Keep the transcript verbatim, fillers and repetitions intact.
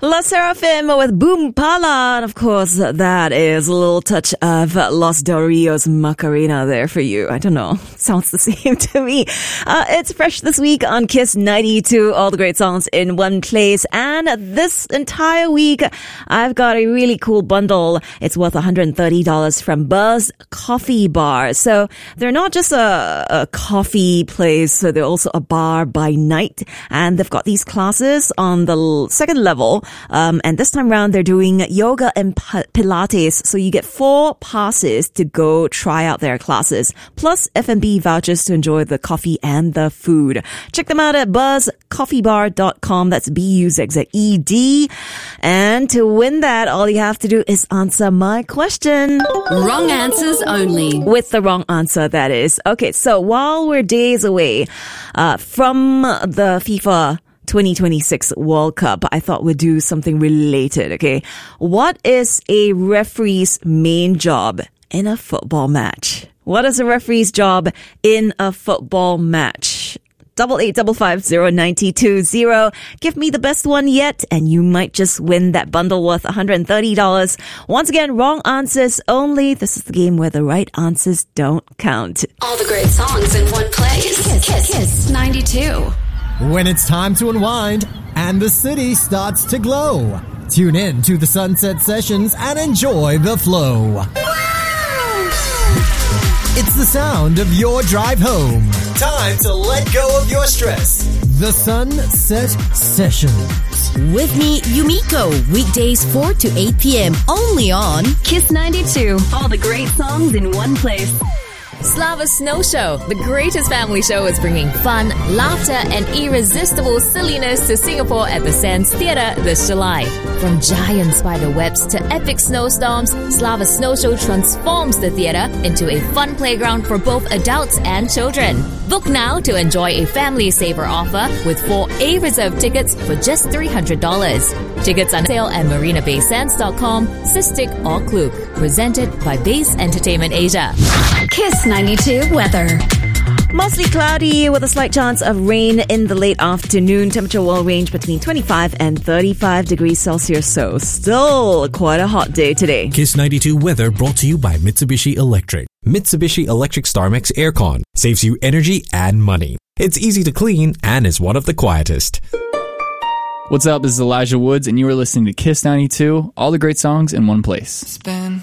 La Seraphim with Boom Pala. And of course, that is a little touch of Los Del Rios Macarena there for you. I don't know. Sounds the same to me. Uh, it's fresh this week on Kiss ninety-two. All the great songs in one place. And this entire week, I've got a really cool bundle. It's worth one hundred thirty dollars from Buzz Coffee Bar. So they're not just a, a coffee place. So they're also a bar by night. And they've got these classes on the second level. Um, and this time around, they're doing yoga and Pilates. So you get four passes to go try out their classes, plus F and B vouchers to enjoy the coffee and the food. Check them out at buzz coffee bar dot com. That's B U Z Z E D. And to win that, all you have to do is answer my question. Wrong answers only. With the wrong answer, that is. Okay, so while we're days away uh, from the FIFA twenty twenty-six World Cup, I thought we'd do something related, okay? What is a referee's main job in a football match? What is a referee's job in a football match? Double eight double five zero ninety two zero. Give me the best one yet, and you might just win that bundle worth one hundred thirty dollars. Once again, wrong answers only. This is the game where the right answers don't count. All the great songs in one place. Kiss, Kiss, Kiss ninety-two. When it's time to unwind and the city starts to glow, tune in to the Sunset Sessions and enjoy the flow. Wow! It's the sound of your drive home. Time to let go of your stress. The Sunset Sessions. With me, Yumiko, weekdays four to eight p.m. only on Kiss ninety-two. All the great songs in one place. Slava Snow Show, the greatest family show, is bringing fun, laughter, and irresistible silliness to Singapore at the Sands Theatre this July. From giant spider webs to epic snowstorms, Slava Snow Show transforms the theatre into a fun playground for both adults and children. Book now to enjoy a family saver offer with four A-reserved tickets for just three hundred dollars. Tickets on sale at marina bay sands dot com, Sistik or Klook. Presented by Base Entertainment Asia. Kiss ninety-two weather. Mostly cloudy with a slight chance of rain in the late afternoon. Temperature will range between twenty-five and thirty-five degrees Celsius. So still quite a hot day today. Kiss ninety-two weather brought to you by Mitsubishi Electric. Mitsubishi Electric StarMax Aircon saves you energy and money. It's easy to clean and is one of the quietest. What's up? This is Elijah Woods, and you are listening to Kiss ninety-two. All the great songs in one place. Spend